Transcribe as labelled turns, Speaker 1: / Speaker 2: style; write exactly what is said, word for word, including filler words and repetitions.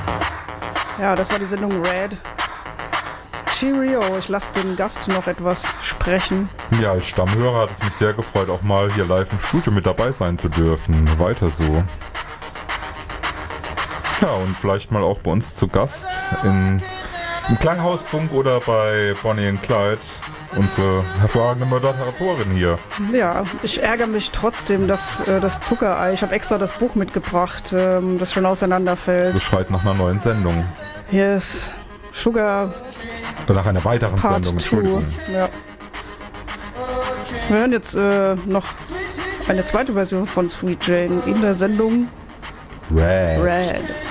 Speaker 1: Ja, das war die Sendung Red. Cheerio, ich lasse den Gast noch etwas sprechen.
Speaker 2: Ja, als Stammhörer hat es mich sehr gefreut, auch mal hier live im Studio mit dabei sein zu dürfen. Weiter so. Ja, und vielleicht mal auch bei uns zu Gast in, im Klanghausfunk oder bei Bonnie and Clyde. Unsere hervorragende Moderatorin hier.
Speaker 1: Ja, ich ärgere mich trotzdem, dass äh, das Zuckerei, ich habe extra das Buch mitgebracht, ähm, das schon auseinanderfällt.
Speaker 2: Das schreit nach einer neuen Sendung.
Speaker 1: Hier ist Sugar
Speaker 2: Oder nach einer weiteren
Speaker 1: Part
Speaker 2: Sendung, Entschuldigung.
Speaker 1: zwei. Ja. Wir hören jetzt äh, noch eine zweite Version von Sweet Jane in der Sendung
Speaker 2: Red.
Speaker 1: Red.